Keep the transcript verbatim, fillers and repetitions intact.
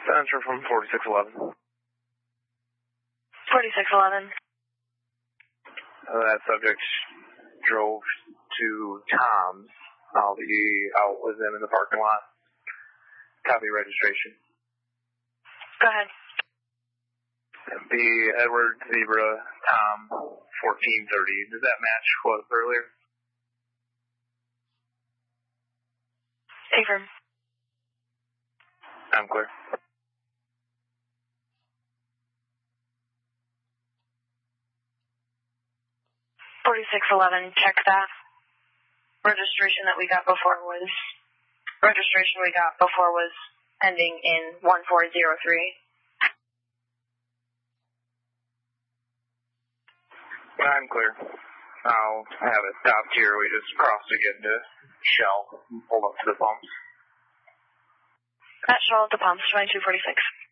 Center from forty-six eleven. forty-six eleven. Uh, that subject drove to Tom's. I'll be out with them in the parking lot. Copy registration. Go ahead. The Edward Zebra Tom fourteen thirty. Does that match what earlier? Affirm. I'm clear. forty-six eleven, check that. Registration that we got before was, registration we got before was ending in one four zero three. I'm clear. I'll have it stopped here. We just crossed to get into Shell and pulled up to the pumps. At Shell at the pumps, twenty-two forty-six.